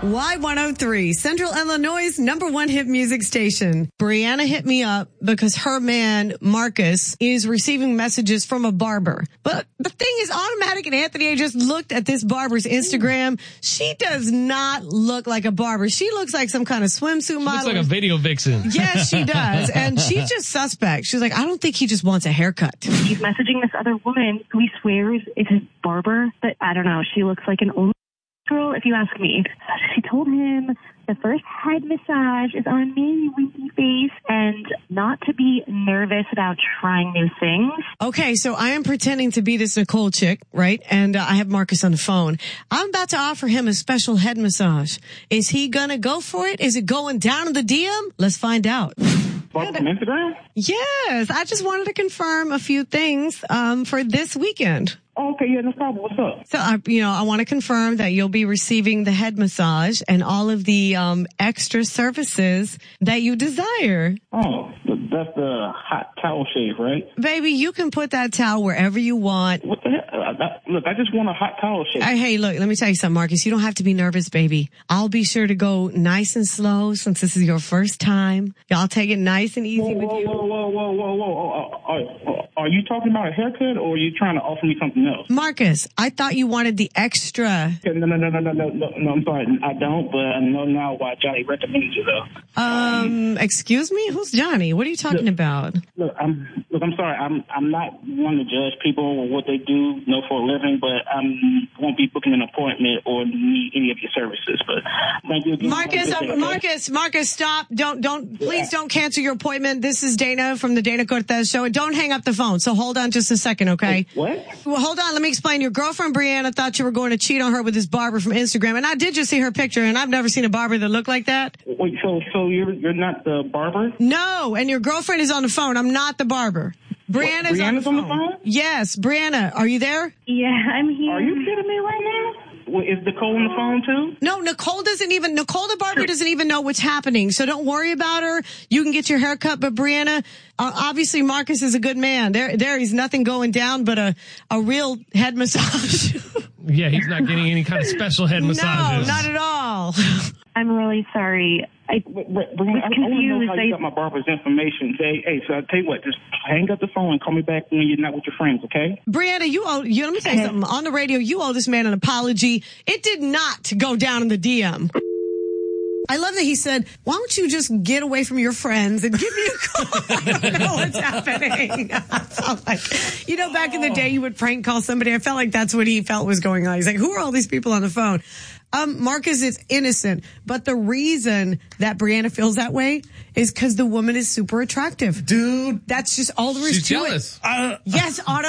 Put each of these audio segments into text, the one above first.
Y103, Central Illinois' #1 hit music station. Brianna hit me up because her man, Marcus, is receiving messages from a barber. But the thing is, Automatic and Anthony just looked at this barber's Instagram. She does not look like a barber. She looks like some kind of swimsuit model. Looks like a video vixen. Yes, she does. And she's just suspect. She's like, I don't think he just wants a haircut. He's messaging this other woman who he swears is his barber, but I don't know. She looks like an old girl, if you ask me. She told him the first head massage is on me, winky face, and not to be nervous about trying new things. Okay, so I am pretending to be this Nicole chick, right? And I have Marcus on the phone. I'm about to offer him a special head massage. Is he gonna go for it? Is it going down in the DM? Let's find out. From Instagram? Yes, I just wanted to confirm a few things for this weekend. Oh, okay, yeah, no problem. What's up? So, I want to confirm that you'll be receiving the head massage and all of the extra services that you desire. Oh, that's the hot towel shave, right? Baby, you can put that towel wherever you want. What the hell? Look, I just want a hot towel shave. Hey, look, let me tell you something, Marcus. You don't have to be nervous, baby. I'll be sure to go nice and slow since this is your first time. Y'all take it nice and easy with you. Whoa. Are you talking about a haircut or are you trying to offer me something else? Marcus, I thought you wanted the extra. No, I'm sorry. I don't, but I know now why Johnny recommended you, though. Excuse me? Who's Johnny? What are you talking about? I'm sorry. I'm not one to judge people or what they do, for a living, but I won't be booking an appointment or need any of your services. But thank you again. Marcus, stop. Please don't cancel your appointment. This is Dana from the Dana Cortez Show. And don't hang up the phone. So hold on just a second, okay? What? Well, hold on. Let me explain. Your girlfriend, Brianna, thought you were going to cheat on her with this barber from Instagram. And I did just see her picture, and I've never seen a barber that looked like that. Wait, so you're not the barber? No, and your girlfriend is on the phone. I'm not the barber. Brianna's on the phone? Yes, Brianna, are you there? Yeah, I'm here. Are you kidding me right now? Well, is Nicole on the phone too? No, Nicole the barber doesn't even know what's happening. So don't worry about her. You can get your hair cut. But Brianna, obviously Marcus is a good man. There is nothing going down but a real head massage. Yeah, he's not getting any kind of special head massages. No, not at all. I'm really sorry. I was confused. I want to know how you got my barber's information. Hey, so I tell you what, just hang up the phone and call me back when you're not with your friends, okay? Brianna, let me tell you something. On the radio, you owe this man an apology. It did not go down in the DM. I love that he said, why don't you just get away from your friends and give me a call? I don't know what's happening. Back in the day, you would prank call somebody. I felt like that's what he felt was going on. He's like, who are all these people on the phone? Marcus is innocent, but the reason that Brianna feels that way is because the woman is super attractive. Dude. That's just all there is She's to jealous. it. Yes, Otto,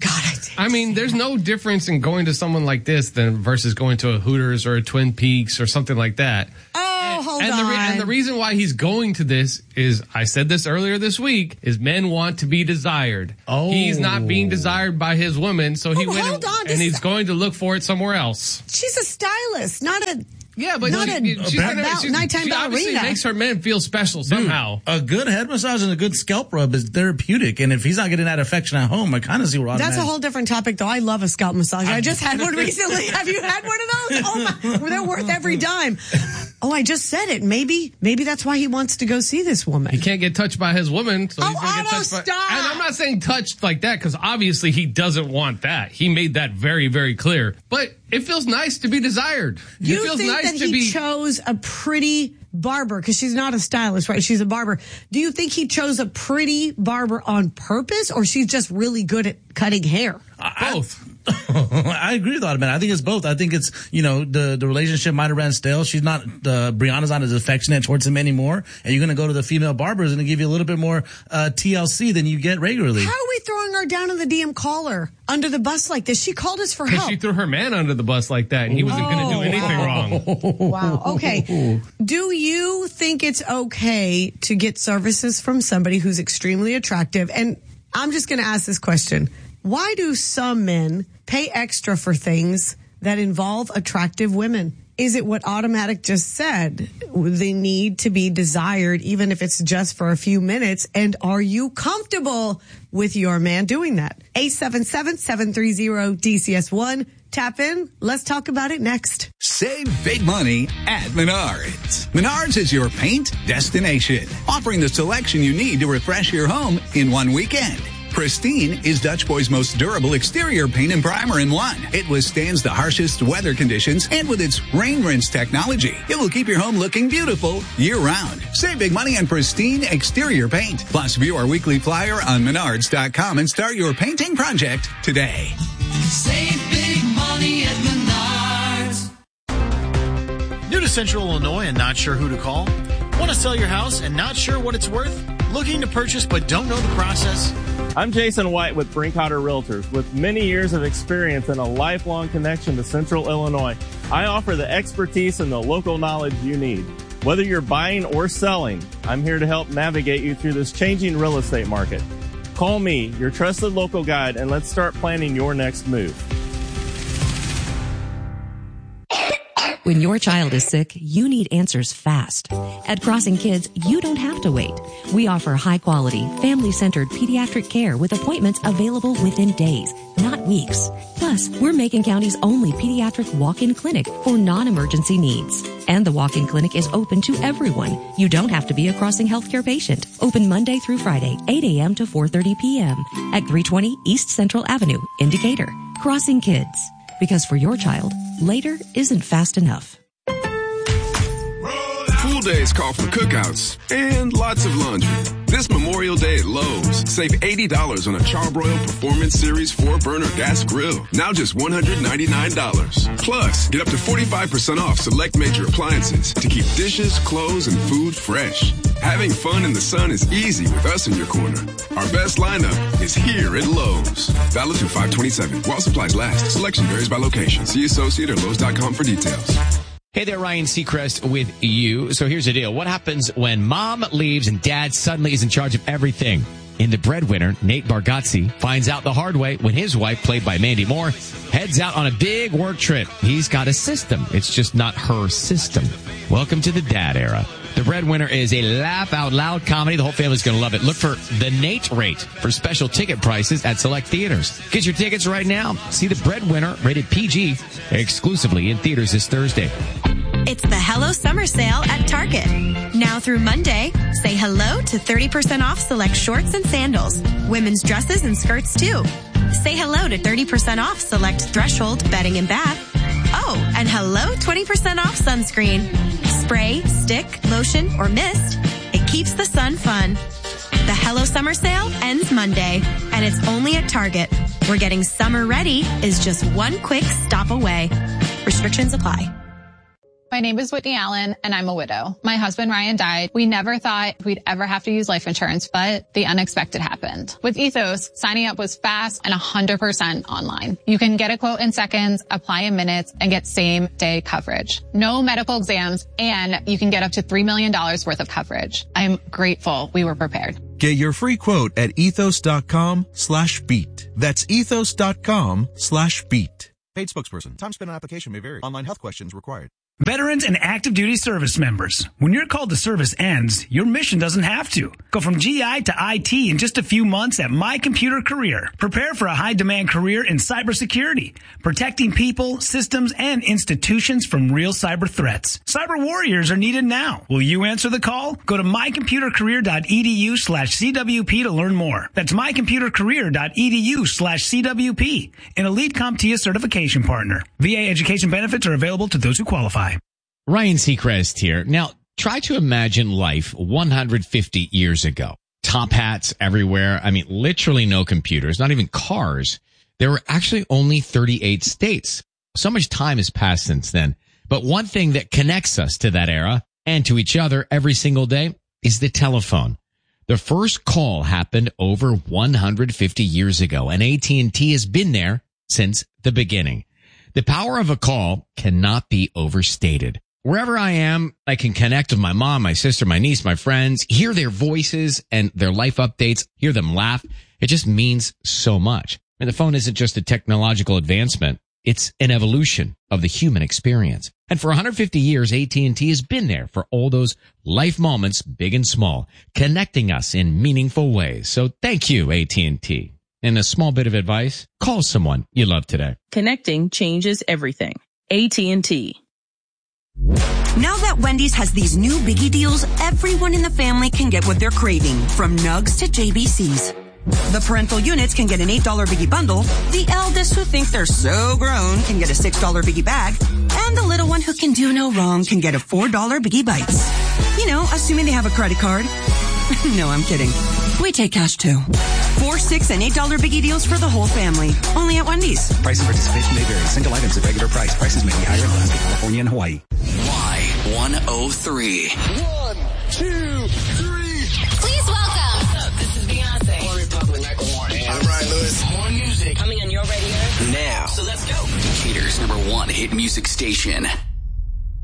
I mean, there's no difference in going to someone like this versus going to a Hooters or a Twin Peaks or something like that. Hold on. And the reason why he's going to this is, I said this earlier this week, is men want to be desired. Oh. He's not being desired by his woman, so he went and he's going to look for it somewhere else. She's a stylist, not a... Yeah, but she obviously makes her men feel special somehow. Dude, a good head massage and a good scalp rub is therapeutic, and if he's not getting that affection at home, I kind of see where That's a whole different topic, though. I love a scalp massage. I just had one recently. Have you had one of those? Oh my, they're worth every dime. Oh, I just said it. Maybe that's why he wants to go see this woman. He can't get touched by his woman, so he's going to get touched by... Stop! And I'm not saying touched like that, because obviously he doesn't want that. He made that very, very clear. But it feels nice to be desired. You think that he chose a pretty barber, because she's not a stylist, right? She's a barber. Do you think he chose a pretty barber on purpose, or she's just really good at cutting hair? Both. I agree with that, man. I think it's both. I think it's, the relationship might have ran stale. She's not, Brianna's not as affectionate towards him anymore. And you're going to go to the female barbers and they give you a little bit more TLC than you get regularly. How are we throwing her down in the DM caller under the bus like this? She called us for help. She threw her man under the bus like that, and he wasn't going to do anything wrong. Wow. Okay. Do you think it's okay to get services from somebody who's extremely attractive? And I'm just going to ask this question. Why do some men pay extra for things that involve attractive women? Is it what Automatic just said? They need to be desired, even if it's just for a few minutes. And are you comfortable with your man doing that? 877-730-DCS1. Tap in. Let's talk about it next. Save big money at Menards. Menards is your paint destination, offering the selection you need to refresh your home in one weekend. Pristine is Dutch Boy's most durable exterior paint and primer in one. It withstands the harshest weather conditions, and with its rain rinse technology, it will keep your home looking beautiful year-round. Save big money on Pristine exterior paint. Plus, view our weekly flyer on Menards.com and start your painting project today. Save big money at Menards. New to Central Illinois and not sure who to call? Want to sell your house and not sure what it's worth? Looking to purchase but don't know the process? I'm Jason White with Brinkotter Realtors. With many years of experience and a lifelong connection to Central Illinois, I offer the expertise and the local knowledge you need. Whether you're buying or selling, I'm here to help navigate you through this changing real estate market. Call me, your trusted local guide, and let's start planning your next move. When your child is sick, you need answers fast. At Crossing Kids, you don't have to wait. We offer high-quality, family-centered pediatric care with appointments available within days, not weeks. Plus, we're Macon County's only pediatric walk-in clinic for non-emergency needs. And the walk-in clinic is open to everyone. You don't have to be a Crossing Healthcare patient. Open Monday through Friday, 8 a.m. to 4:30 p.m. at 320 East Central Avenue, in Decatur. Crossing Kids. Because for your child, later isn't fast enough. Pool days call for cookouts and lots of laundry. This Memorial Day at Lowe's, save $80 on a Charbroil Performance Series 4-burner gas grill. Now just $199. Plus, get up to 45% off select major appliances to keep dishes, clothes, and food fresh. Having fun in the sun is easy with us in your corner. Our best lineup is here at Lowe's. Valid through 5/27. While supplies last. Selection varies by location. See associate or Lowe's.com for details. Hey there, Ryan Seacrest with you. So here's the deal. What happens when mom leaves and dad suddenly is in charge of everything? In The Breadwinner, Nate Bargatze finds out the hard way when his wife, played by Mandy Moore, heads out on a big work trip. He's got a system. It's just not her system. Welcome to the dad era. The Breadwinner is a laugh-out-loud comedy. The whole family's going to love it. Look for The Nate Rate for special ticket prices at select theaters. Get your tickets right now. See The Breadwinner, rated PG, exclusively in theaters this Thursday. It's the Hello Summer Sale at Target. Now through Monday, say hello to 30% off select shorts and sandals. Women's dresses and skirts, too. Say hello to 30% off select Threshold bedding and bath. Oh, and hello 20% off sunscreen. Spray, stick, lotion, or mist. It keeps the sun fun. The Hello Summer Sale ends Monday, and it's only at Target, where getting summer ready is just one quick stop away. Restrictions apply. My name is Whitney Allen, and I'm a widow. My husband, Ryan, died. We never thought we'd ever have to use life insurance, but the unexpected happened. With Ethos, signing up was fast and 100% online. You can get a quote in seconds, apply in minutes, and get same-day coverage. No medical exams, and you can get up to $3 million worth of coverage. I'm grateful we were prepared. Get your free quote at ethos.com/beat. That's ethos.com/beat. Paid spokesperson. Time spent on application may vary. Online health questions required. Veterans and active duty service members. When your call to service ends, your mission doesn't have to. Go from GI to IT in just a few months at My Computer Career. Prepare for a high-demand career in cybersecurity, protecting people, systems, and institutions from real cyber threats. Cyber warriors are needed now. Will you answer the call? Go to mycomputercareer.edu/CWP to learn more. That's mycomputercareer.edu/CWP, an Elite CompTIA certification partner. VA education benefits are available to those who qualify. Ryan Seacrest here. Now, try to imagine life 150 years ago. Top hats everywhere. I mean, literally no computers, not even cars. There were actually only 38 states. So much time has passed since then. But one thing that connects us to that era and to each other every single day is the telephone. The first call happened over 150 years ago, and AT&T has been there since the beginning. The power of a call cannot be overstated. Wherever I am, I can connect with my mom, my sister, my niece, my friends, hear their voices and their life updates, hear them laugh. It just means so much. And the phone isn't just a technological advancement. It's an evolution of the human experience. And for 150 years, AT&T has been there for all those life moments, big and small, connecting us in meaningful ways. So thank you, AT&T. and a small bit of advice, call someone you love today. Connecting changes everything. AT&T. Now that Wendy's has these new biggie deals, everyone in the family can get what they're craving, from nugs to JBCs. The parental units can get an $8 biggie bundle, the eldest who thinks they're so grown can get a $6 biggie bag, and the little one who can do no wrong can get a $4 biggie bites. You know, assuming they have a credit card. No, I'm kidding. We take cash too. $4, $6, and $8 biggie deals for the whole family. Only at Wendy's. Price and participation may vary. Single items at regular price. Prices may be higher in Alaska, California, and Hawaii. Y103. 1, 2, 3. Please welcome. This is Beyonce. I'm Ryan Lewis. More music coming on your radio Now. So let's go. Decatur's #1 hit music station.